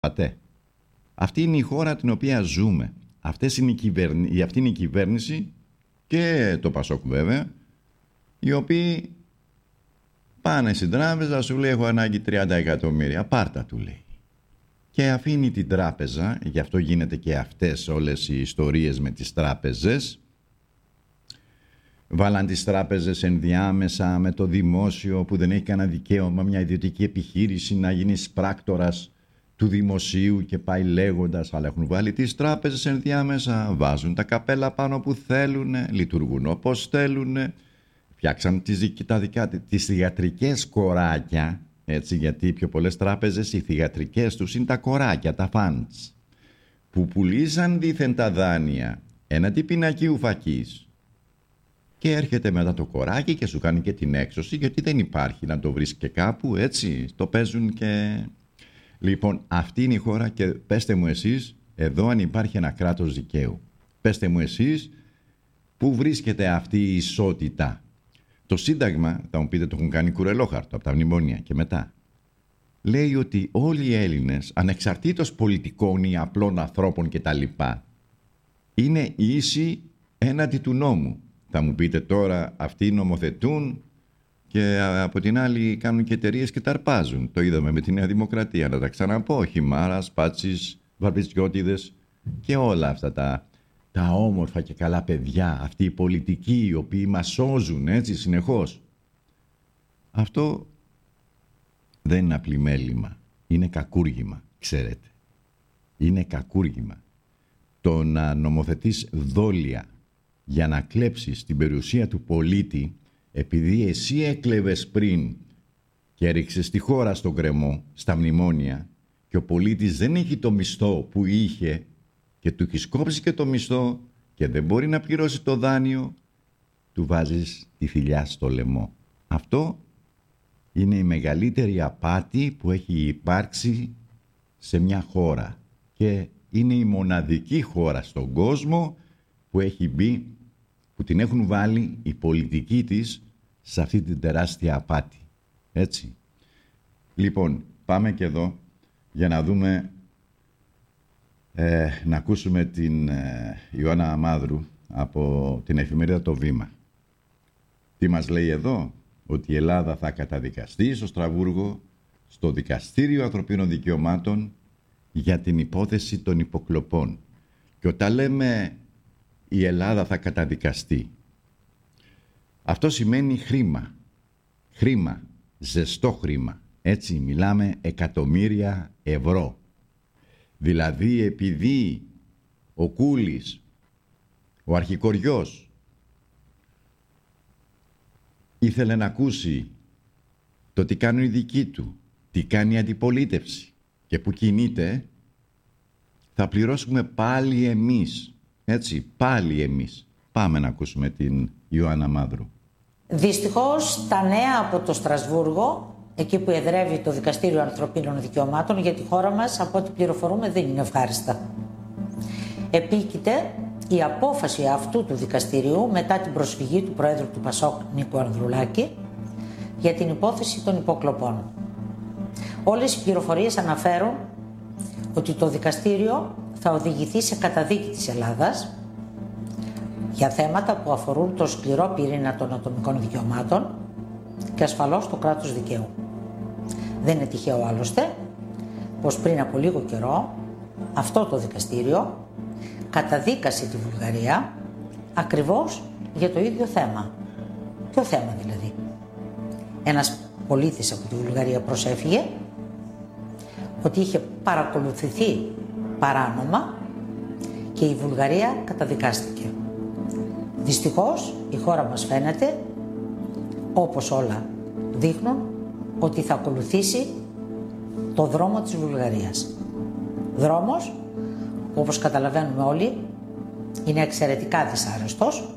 Πατέ. Αυτή είναι η χώρα την οποία ζούμε. Αυτή είναι η κυβέρνηση και το Πασόκ βέβαια, οι οποίοι πάνε στην τράπεζα, σου λέει έχω ανάγκη 30 εκατομμύρια, πάρτα του λέει. Και αφήνει την τράπεζα, γι' αυτό γίνεται και αυτές όλες οι ιστορίες με τις τράπεζες. Βάλαν τις τράπεζες ενδιάμεσα με το δημόσιο που δεν έχει κανένα δικαίωμα, μια ιδιωτική επιχείρηση να γίνει πράκτορας του δημοσίου και πάει λέγοντας, αλλά έχουν βάλει τις τράπεζες ενδιάμεσα, βάζουν τα καπέλα πάνω που θέλουν, λειτουργούν όπως θέλουν, φτιάξαν τις θυγατρικές κοράκια, έτσι, γιατί πιο πολλές τράπεζες οι θυγατρικές τους είναι τα κοράκια, τα funds, που πουλήσαν δήθεν τα δάνεια έναντι πινακίου φακής. Και έρχεται μετά το κοράκι και σου κάνει και την έξωση, γιατί δεν υπάρχει να το βρεις και κάπου, έτσι, το παίζουν και... Λοιπόν, αυτή είναι η χώρα και πέστε μου εσείς, εδώ αν υπάρχει ένα κράτος δικαίου. Πέστε μου εσείς, πού βρίσκεται αυτή η ισότητα. Το Σύνταγμα, θα μου πείτε, το έχουν κάνει κουρελόχαρτο από τα μνημόνια και μετά. Λέει ότι όλοι οι Έλληνες, ανεξαρτήτως πολιτικών ή απλών ανθρώπων κτλ, είναι ίσοι έναντι του νόμου. Θα μου πείτε τώρα, αυτοί νομοθετούν και από την άλλη κάνουν και εταιρείες και τα αρπάζουν. Το είδαμε με τη Νέα Δημοκρατία. Να τα ξαναπώ, Χιμάρας, Πάτσης, Βαρβιτσιώτιδες και όλα αυτά τα όμορφα και καλά παιδιά, αυτοί οι πολιτικοί οι οποίοι μας σώζουν έτσι συνεχώς. Αυτό δεν είναι απλή μέλημα, είναι κακούργημα, ξέρετε. Είναι κακούργημα. Το να νομοθετείς δόλια για να κλέψεις την περιουσία του πολίτη, επειδή εσύ έκλεβες πριν και έριξες τη χώρα στον κρεμό, στα μνημόνια, και ο πολίτης δεν έχει το μισθό που είχε και του έχει κόψει και το μισθό και δεν μπορεί να πληρώσει το δάνειο, του βάζεις τη θηλιά στο λαιμό. Αυτό είναι η μεγαλύτερη απάτη που έχει υπάρξει σε μια χώρα και είναι η μοναδική χώρα στον κόσμο που έχει μπει, που την έχουν βάλει οι πολιτικοί της σε αυτή την τεράστια απάτη. Έτσι. Λοιπόν, πάμε και εδώ για να δούμε, να ακούσουμε την Ιωάννα Μαύρου από την εφημερίδα Το Βήμα. Τι μας λέει εδώ? Ότι η Ελλάδα θα καταδικαστεί στο Στρασβούργο, στο Δικαστήριο Ανθρωπίνων Δικαιωμάτων, για την υπόθεση των υποκλοπών. Και όταν λέμε η Ελλάδα θα καταδικαστεί, αυτό σημαίνει χρήμα. Χρήμα, ζεστό χρήμα. Έτσι μιλάμε εκατομμύρια ευρώ. Δηλαδή επειδή ο Κούλης, ο αρχικοριός, ήθελε να ακούσει το τι κάνουν οι δικοί του, τι κάνει η αντιπολίτευση και που κινείται, θα πληρώσουμε πάλι εμείς. Έτσι, πάλι εμείς. Πάμε να ακούσουμε την Ιωάννα Μαύρου. Δυστυχώς τα νέα από το Στρασβούργο, εκεί που εδρεύει το Δικαστήριο Ανθρωπίνων Δικαιωμάτων, για τη χώρα μας, από ό,τι πληροφορούμε, δεν είναι ευχάριστα. Επίκειται η απόφαση αυτού του δικαστηρίου μετά την προσφυγή του Προέδρου του Πασόκ, Νίκου Ανδρουλάκη, για την υπόθεση των υποκλοπών. Όλες οι πληροφορίες αναφέρουν ότι το δικαστήριο θα οδηγηθεί σε καταδίκη της Ελλάδας για θέματα που αφορούν το σκληρό πυρήνα των ατομικών δικαιωμάτων και ασφαλώς το κράτος δικαίου. Δεν είναι τυχαίο άλλωστε πως πριν από λίγο καιρό αυτό το δικαστήριο καταδίκασε τη Βουλγαρία ακριβώς για το ίδιο θέμα. Ποιο θέμα δηλαδή? Ένας πολίτης από τη Βουλγαρία προσέφυγε ότι είχε παρακολουθηθεί παράνομα και η Βουλγαρία καταδικάστηκε. Δυστυχώς η χώρα μας φαίνεται, όπως όλα δείχνουν, ότι θα ακολουθήσει το δρόμο της Βουλγαρίας. Δρόμος που, όπως καταλαβαίνουμε όλοι, είναι εξαιρετικά δυσάρεστος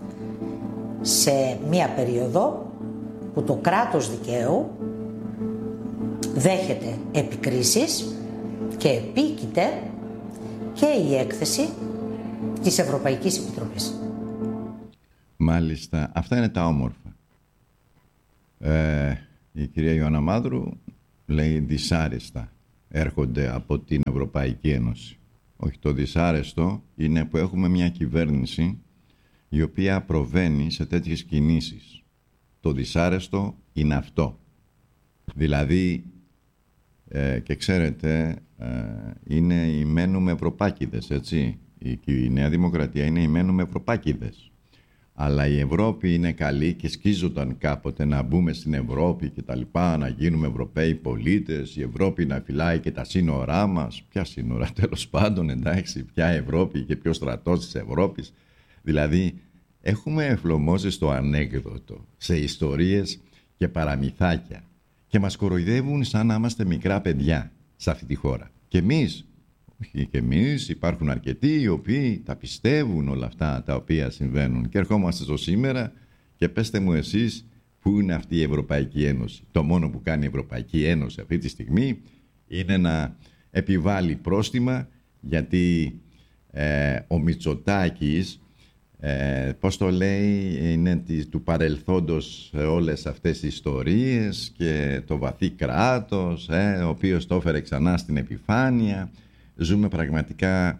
σε μία περίοδο που το κράτος δικαίου δέχεται επικρίσεις και επίκειται και η έκθεση της Ευρωπαϊκής Επιτροπής. Μάλιστα, αυτά είναι τα όμορφα. Η κυρία Ιωάννα Μαύρου λέει δυσάρεστα. έρχονται από την Ευρωπαϊκή Ένωση. Όχι, το δυσάρεστο είναι που έχουμε μια κυβέρνηση η οποία προβαίνει σε τέτοιες κινήσεις. Το δυσάρεστο είναι αυτό. Δηλαδή, και ξέρετε, είναι η μένου με Ευρωπάκηδες, έτσι. Η Νέα Δημοκρατία είναι η μένου με Ευρωπάκηδες. Αλλά η Ευρώπη είναι καλή και σκίζονταν κάποτε να μπούμε στην Ευρώπη και τα λοιπά, να γίνουμε Ευρωπαίοι πολίτες, η Ευρώπη να φυλάει και τα σύνορά μας. Ποια σύνορα, τέλος πάντων, εντάξει, ποια Ευρώπη και ποιο στρατός της Ευρώπης. Δηλαδή, έχουμε εφλωμώσει στο ανέκδοτο, σε ιστορίες και παραμυθάκια και μας κοροϊδεύουν σαν να είμαστε μικρά παιδιά σε αυτή τη χώρα. Και εμείς, όχι και εμείς, υπάρχουν αρκετοί οι οποίοι τα πιστεύουν όλα αυτά τα οποία συμβαίνουν. Και ερχόμαστε στο σήμερα και πέστε μου εσείς πού είναι αυτή η Ευρωπαϊκή Ένωση. Το μόνο που κάνει η Ευρωπαϊκή Ένωση αυτή τη στιγμή είναι να επιβάλλει πρόστιμα, γιατί ο Μητσοτάκης, πώς το λέει, είναι του παρελθόντος όλες αυτές οι ιστορίες και το βαθύ κράτος, ο οποίος το έφερε ξανά στην επιφάνεια. Ζούμε πραγματικά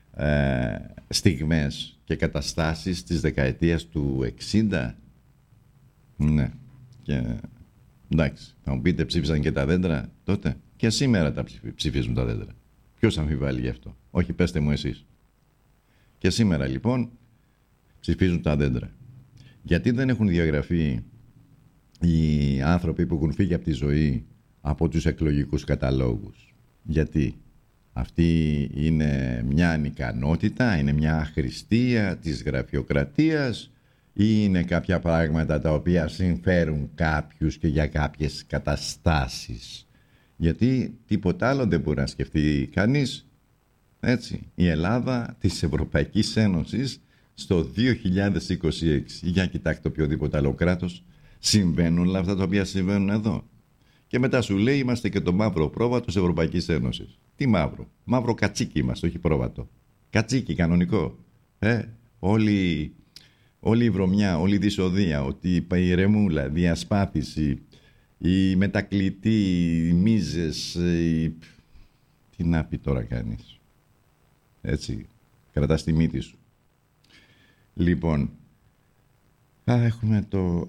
στιγμές και καταστάσεις της δεκαετίας του 60. Ναι. Και εντάξει, θα μου πείτε, ψήφισαν και τα δέντρα τότε. Και σήμερα τα ψηφίζουν τα δέντρα. Ποιος αμφιβάλλει γι' αυτό? Όχι, πέστε μου εσείς. Και σήμερα λοιπόν ψηφίζουν τα δέντρα. Γιατί δεν έχουν διαγραφεί οι άνθρωποι που έχουν φύγει από τη ζωή από τους εκλογικούς καταλόγους? Γιατί αυτή είναι μια ανικανότητα, είναι μια αχρηστία της γραφειοκρατίας ή είναι κάποια πράγματα τα οποία συμφέρουν κάποιους και για κάποιες καταστάσεις? Γιατί τίποτα άλλο δεν μπορεί να σκεφτεί κανείς. Έτσι, η Ελλάδα της Ευρωπαϊκής Ένωσης στο 2026. Για κοιτάξτε οποιοδήποτε άλλο κράτος, συμβαίνουν όλα αυτά τα οποία συμβαίνουν εδώ. Και μετά σου λέει, είμαστε και το μαύρο πρόβατο της Ευρωπαϊκής Ένωσης. Τι μαύρο? Μαύρο κατσίκι είμαστε, όχι πρόβατο. Κατσίκι κανονικό. Όλη η βρωμιά, όλη η δυσοδεία, ότι η ρεμούλα, διασπάθηση, η μετακλητή, οι μίζες, τι να πει τώρα κανείς? Έτσι, κρατάς τη μύτη σου. Λοιπόν, έχουμε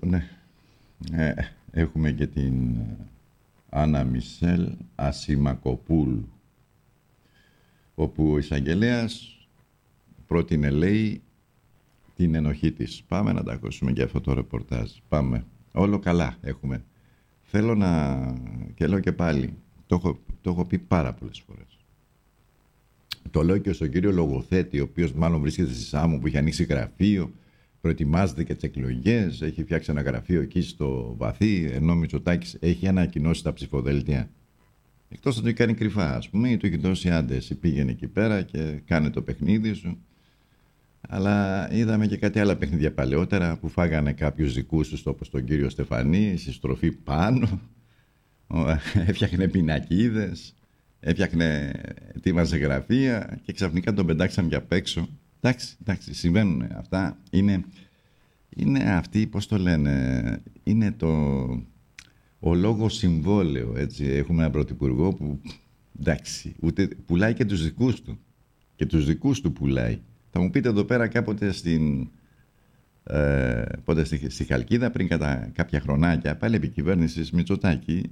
έχουμε και την Άννα Μισελ Ασημακοπούλου, όπου ο εισαγγελέας πρότεινε, λέει, την ενοχή της. Πάμε να τα ακούσουμε και αυτό το ρεπορτάζ. Πάμε. Όλο καλά έχουμε. Θέλω να... και λέω και πάλι, το έχω πει πάρα πολλές φορές. Το λέω και στον κύριο Λογοθέτη, ο οποίος μάλλον βρίσκεται στη Σάμο, που έχει ανοίξει γραφείο, προετοιμάζεται και τις εκλογές, έχει φτιάξει ένα γραφείο εκεί στο βαθύ, ενώ ο Μητσοτάκης έχει ανακοινώσει τα ψηφοδέλτια. Εκτός να το κάνει κρυφά, ας πούμε, ή του έχει δώσει άντεση. Πήγαινε εκεί πέρα και κάνε το παιχνίδι σου. Αλλά είδαμε και κάτι άλλα παιχνίδια παλαιότερα που φάγανε κάποιους δικούς τους, όπως τον κύριο Στεφανή, στη στροφή πάνω, έφτιαχνε πινακίδες, ετοίμαζε γραφεία και ξαφνικά τον πεντάξαν για απ' έξω. Εντάξει, συμβαίνουν αυτά. Είναι αυτοί, πώς το λένε, είναι ο λόγος συμβόλαιο, έτσι. Έχουμε έναν πρωθυπουργό που, εντάξει, ούτε πουλάει και τους δικούς του. Και τους δικούς του πουλάει. Θα μου πείτε εδώ πέρα κάποτε στη Χαλκίδα, πριν κάποια χρονάκια, πάλι επί κυβέρνησης Μητσοτάκη,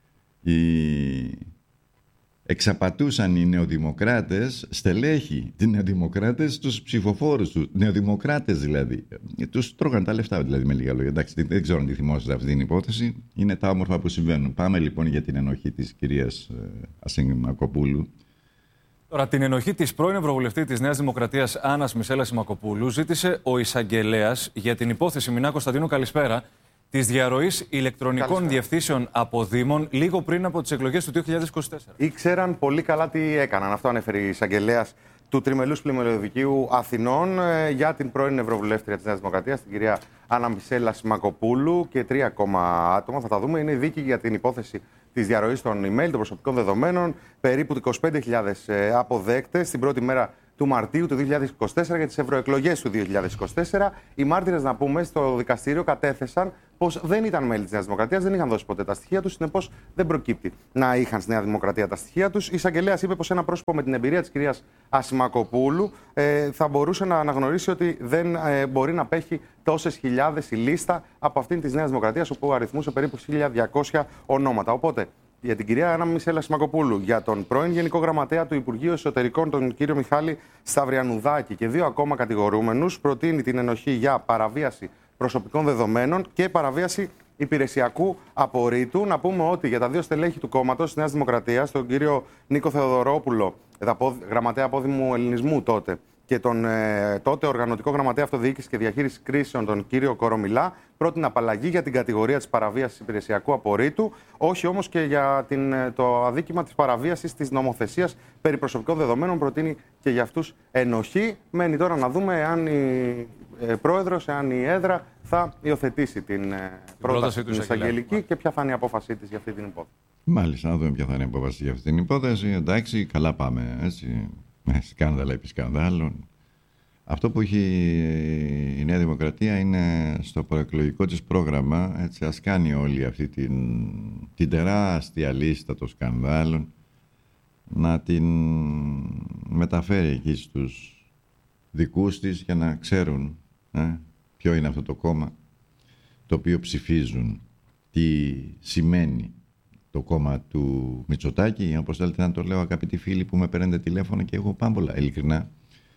εξαπατούσαν οι νεοδημοκράτες, στελέχοι, οι νεοδημοκράτες, τους ψηφοφόρους του, νεοδημοκράτες δηλαδή. Τους τρώγαν τα λεφτά, δηλαδή, με λίγα λόγια. Εντάξει, δεν ξέρω αν τη θυμόσαστε αυτή την υπόθεση. Είναι τα όμορφα που συμβαίνουν. Πάμε λοιπόν για την ενοχή της κυρίας Ασημακοπούλου. Τώρα, την ενοχή της πρώην Ευρωβουλευτή της Νέας Δημοκρατίας Άννας Μισελ Ασημακοπούλου ζήτησε ο εισαγγελέας για την υπόθεση, Μινά Κωνσταντίνου, καλησπέρα, της διαρροής ηλεκτρονικών διευθύνσεων από Δήμων λίγο πριν από τις εκλογές του 2024. Ήξεραν πολύ καλά τι έκαναν. Αυτό ανέφερε η εισαγγελέας του Τριμελούς Πλημελιωδικείου Αθηνών για την πρώην Ευρωβουλεύτρια της Νέας Δημοκρατίας, την κυρία Άννα Μισελ Ασημακοπούλου, και 3 ακόμα άτομα. Θα τα δούμε. Είναι η δίκη για την υπόθεση της διαρροής των email, των προσωπικών δεδομένων. Περίπου 25.000 αποδέκτες την πρώτη μέρα του Μαρτίου του 2024 για τις ευρωεκλογές του 2024. Οι μάρτυρες, να πούμε, στο δικαστήριο κατέθεσαν πως δεν ήταν μέλη της Νέας Δημοκρατίας, δεν είχαν δώσει ποτέ τα στοιχεία τους. Συνεπώς δεν προκύπτει να είχαν στη Νέα Δημοκρατία τα στοιχεία τους. Η εισαγγελέας είπε πως ένα πρόσωπο με την εμπειρία της κυρίας Ασημακοπούλου θα μπορούσε να αναγνωρίσει ότι δεν μπορεί να απέχει τόσες χιλιάδες η λίστα από αυτήν της Νέας Δημοκρατίας, όπου αριθμούσε περίπου 1.200 ονόματα. Οπότε, για την κυρία Άννα Μισέλα Ασημακοπούλου, για τον πρώην Γενικό Γραμματέα του Υπουργείου Εσωτερικών, τον κύριο Μιχάλη Σταυριανουδάκη, και 2 ακόμα κατηγορούμενους, προτείνει την ενοχή για παραβίαση προσωπικών δεδομένων και παραβίαση υπηρεσιακού απορρίτου. Να πούμε ότι για τα 2 στελέχη του κόμματος της Νέας Δημοκρατίας, τον κύριο Νίκο Θεοδωρόπουλο, γραμματέα απόδημου ελληνισμού τότε, και τον τότε οργανωτικό γραμματέα αυτοδιοίκησης και διαχείρισης κρίσεων, τον κύριο Κορομιλά, πρότεινε απαλλαγή για την κατηγορία της παραβίασης υπηρεσιακού απορρίτου, όχι όμως και για το αδίκημα της παραβίασης της νομοθεσίας περί προσωπικών δεδομένων. Προτείνει και για αυτούς ενοχή. Μένει τώρα να δούμε αν η πρόεδρος, αν η έδρα θα υιοθετήσει την πρόταση του εισαγγελική και ποια θα είναι η απόφασή της για αυτή την υπόθεση. Μάλιστα, να δούμε ποια θα είναι η απόφαση για αυτή την υπόθεση. Εντάξει, καλά πάμε, έτσι. Σκάνδαλα επί σκανδάλων. Αυτό που έχει η Νέα Δημοκρατία είναι στο προεκλογικό της πρόγραμμα, έτσι, ας κάνει όλη αυτή την τεράστια λίστα των σκανδάλων, να την μεταφέρει εκεί στους δικούς της για να ξέρουν ποιο είναι αυτό το κόμμα το οποίο ψηφίζουν, τι σημαίνει το κόμμα του Μητσοτάκη, όπως θέλετε να το λέω, αγαπητοί φίλοι που με παίρνετε τηλέφωνο, και εγώ πάμπολα, ειλικρινά.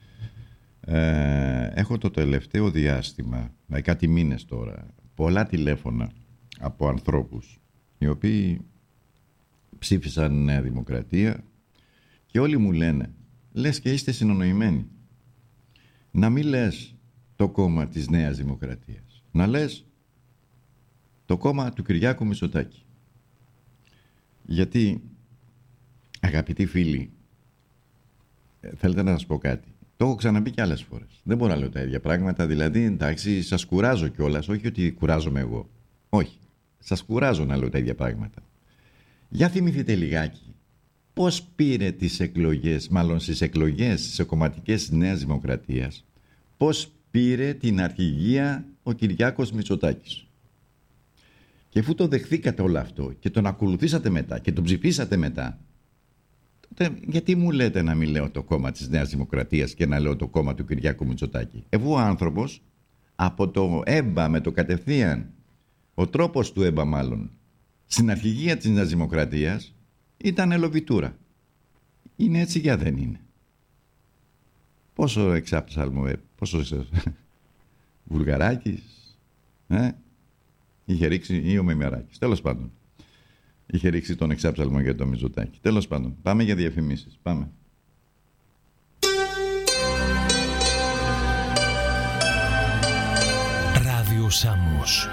Έχω το τελευταίο διάστημα, κάτι μήνες τώρα, πολλά τηλέφωνα από ανθρώπους οι οποίοι ψήφισαν Νέα Δημοκρατία και όλοι μου λένε, λες και είστε συνονοημένοι. Να μην λες το κόμμα της Νέας Δημοκρατίας, να λες το κόμμα του Κυριάκου Μητσοτάκη. Γιατί, αγαπητοί φίλοι, θέλετε να σας πω κάτι. Το έχω ξαναπεί και άλλες φορές. Δεν μπορώ να λέω τα ίδια πράγματα. Δηλαδή, εντάξει, σας κουράζω κιόλας. Όχι ότι κουράζομαι εγώ. Όχι. Σας κουράζω να λέω τα ίδια πράγματα. Για θυμηθείτε λιγάκι πώς πήρε τις εκλογές, μάλλον στις εκλογές, στις κομματικές της Νέας Δημοκρατίας, πώς πήρε την αρχηγία ο Κυριάκος Μητσοτάκης. Και αφού το δεχθήκατε όλο αυτό και τον ακολουθήσατε μετά και τον ψηφίσατε μετά, τότε γιατί μου λέτε να μην λέω το κόμμα της Νέας Δημοκρατίας και να λέω το κόμμα του Κυριάκου Μητσοτάκη? Εγώ ο άνθρωπος από το ΕΜΠΑ με το κατευθείαν, ο τρόπος του ΕΜΠΑ μάλλον, στην αρχηγία της Νέας Δημοκρατίας ήταν ελοβιτούρα. Είναι έτσι για δεν είναι? Πόσο εξάψαλμο, πόσο Βουλγαράκης, είχε ρίξει, ή ο Μημεράκης, τέλος πάντων. Είχε ρίξει τον εξάψαλμο για το Μητσοτάκη. Τέλος πάντων, πάμε για διαφημίσεις. Πάμε. Ράδιο Σάμος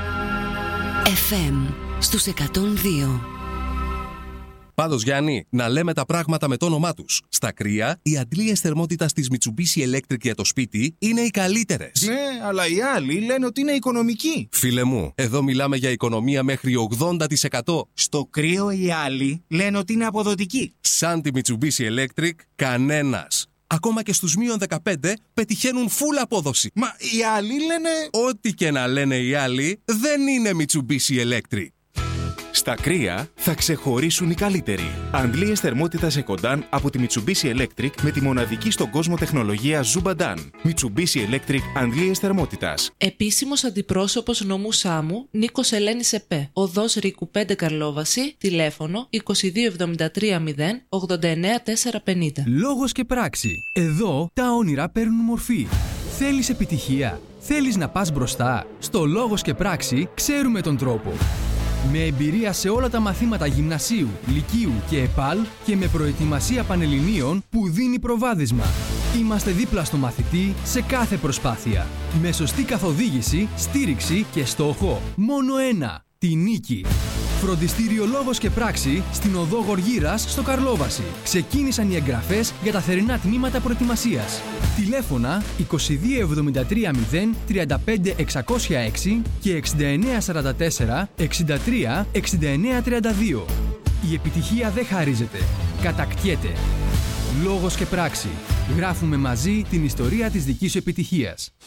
FM στους 102. Πάντως, Γιάννη, να λέμε τα πράγματα με το όνομά τους. Στα κρύα, οι αντλίες θερμότητας της Mitsubishi Electric για το σπίτι είναι οι καλύτερες. Ναι, αλλά οι άλλοι λένε ότι είναι οικονομικοί. Φίλε μου, εδώ μιλάμε για οικονομία μέχρι 80%. Στο κρύο οι άλλοι λένε ότι είναι αποδοτικοί. Σαν τη Mitsubishi Electric, κανένας. Ακόμα και στους -15 πετυχαίνουν full απόδοση. Μα οι άλλοι λένε... Ό,τι και να λένε οι άλλοι, δεν είναι Mitsubishi Electric. Στα κρύα θα ξεχωρίσουν οι καλύτεροι. Αντλίες θερμότητας Ecodan από τη Mitsubishi Electric με τη μοναδική στον κόσμο τεχνολογία Zubadan. Mitsubishi Electric αντλίες θερμότητας. Επίσημος αντιπρόσωπος νομού Σάμου Νίκος Ελένης ΕΠΕ. Οδός Ρίκου 5 Καρλόβαση. Τηλέφωνο 2273 0 89 450. Λόγος και πράξη. Εδώ τα όνειρα παίρνουν μορφή. Θέλεις επιτυχία? Θέλεις να πας μπροστά? Στο Λόγος και πράξη ξέρουμε τον τρόπο. Με εμπειρία σε όλα τα μαθήματα γυμνασίου, λυκείου και ΕΠΑΛ και με προετοιμασία πανελληνίων που δίνει προβάδισμα. Είμαστε δίπλα στο μαθητή σε κάθε προσπάθεια. Με σωστή καθοδήγηση, στήριξη και στόχο μόνο ένα, τη νίκη. Φροντιστήριο Λόγος και Πράξη στην οδό Γοργύρας στο Καρλόβαση. Ξεκίνησαν οι εγγραφές για τα θερινά τμήματα προετοιμασίας. Τηλέφωνα 2273 0 35 606 και 6944 63 69 32. Η επιτυχία δεν χαρίζεται, κατακτιέται. Λόγος και Πράξη. Γράφουμε μαζί την ιστορία της δικής σου επιτυχίας.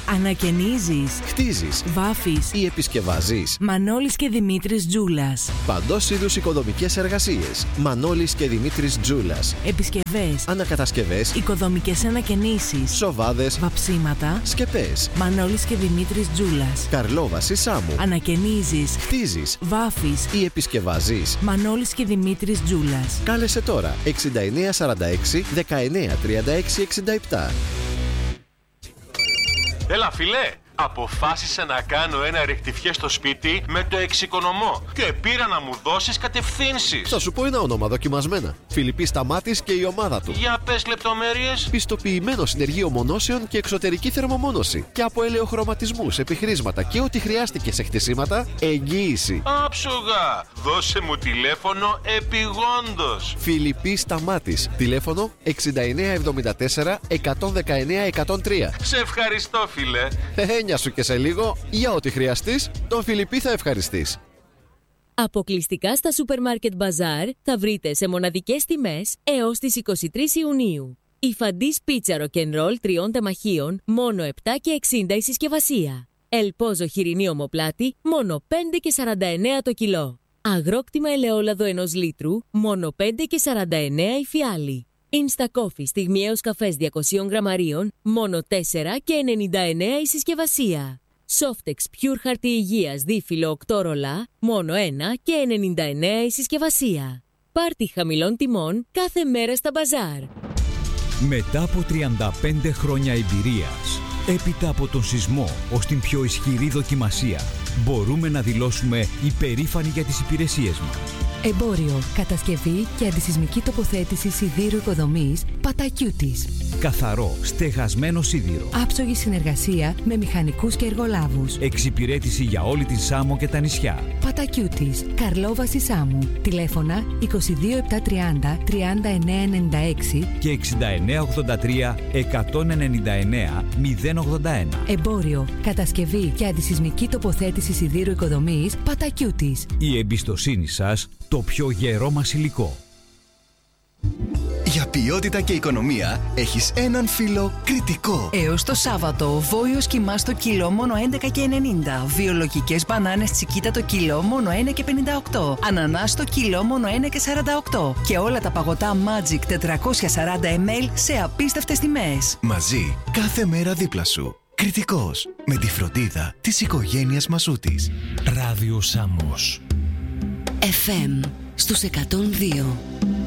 Ανακαινίζεις, χτίζεις, βάφεις ή επισκευάζεις. Μανώλης και Δημήτρης Τζούλας. Παντός είδους οικοδομικές εργασίες. Μανώλης και Δημήτρης Τζούλας. Επισκευές, ανακατασκευές, οικοδομικές ανακαινήσεις, σοβάδες, βαψίματα, σκεπές. Μανώλης και Δημήτρης Τζούλας. Καρλόβαση Σάμου. Ανακαινίζεις, χτίζεις, βάφεις ή επισκευάζεις. Μανώλης και Δημήτρης Τζούλας. Κάλεσε τώρα 6946 1936 67. Έλα φίλε, αποφάσισα να κάνω ένα ρεκτιφιέ στο σπίτι με το εξοικονομώ και πήρα να μου δώσεις κατευθύνσεις. Θα σου πω ένα όνομα δοκιμασμένα. Φιλιππής Σταμάτης και η ομάδα του. Για πες λεπτομέρειες. Πιστοποιημένο συνεργείο μονώσεων και εξωτερική θερμομόνωση. Και από ελαιοχρωματισμούς, επιχρήσματα και ό,τι χρειάστηκε σε χτισήματα, εγγύηση. Άψογα! Δώσε μου τηλέφωνο επιγόντως. Φιλιππής Σταμάτης. Τηλέφωνο 6974 119 103. Σε ευχαριστώ φίλε. Έννοια σου και σε λίγο, για ό,τι χρειαστείς, τον Φιλιππή θα ευχαριστείς. Αποκλειστικά στα Supermarket Bazaar θα βρείτε σε μοναδικές τιμές έως τις 23 Ιουνίου. Η Φαντής πίτσα ροκενρόλ 3 τεμαχίων, μόνο 7 και 60 η συσκευασία. Ελπόζο χοιρινή ομοπλάτη, μόνο 5 και 49 το κιλό. Αγρόκτημα ελαιόλαδο 1 λίτρου, μόνο 5 και 49 η φιάλη. Insta Coffee στιγμιαίος καφές 200 γραμμαρίων, μόνο 4 και 99 η συσκευασία. Softex Pure χαρτί υγείας δίφυλλο 8 ρολά, μόνο 1 και 99 η συσκευασία. Πάρτι χαμηλών τιμών κάθε μέρα στα μπαζάρ. Μετά από 35 χρόνια εμπειρίας, έπειτα από τον σεισμό ως την πιο ισχυρή δοκιμασία, μπορούμε να δηλώσουμε υπερήφανοι για τις υπηρεσίες μας. Εμπόριο, κατασκευή και αντισυσμική τοποθέτηση σιδήρου οικοδομής Πατακιούτης. Καθαρό, στεγασμένο σίδηρο. Άψογη συνεργασία με μηχανικούς και εργολάβους. Εξυπηρέτηση για όλη την Σάμο και τα νησιά. Πατακιούτης, Καρλόβαση Σάμου. Τηλέφωνα 22730 3996 και 6983 199 081. Εμπόριο, κατασκευή και αντισυσμική τοποθέτηση σιδήρου οικοδομής Πατακιούτης. Η εμπιστοσύνη σας, το πιο γερό μας υλικό. Για ποιότητα και οικονομία έχεις έναν φίλο Κρητικό. Έως το Σάββατο, βόηος κιμάς το κιλό μόνο 11 και 90. Βιολογικές μπανάνες τσικίτα το κιλό μόνο 1 και 58. Ανανάς το κιλό μόνο 1 και 48. Και όλα τα παγωτά Magic 440 ml σε απίστευτες τιμές. Μαζί, κάθε μέρα δίπλα σου. Κρητικός, με τη φροντίδα της οικογένειας Μασούτης. Ράδιο Σάμος. FM στους 102.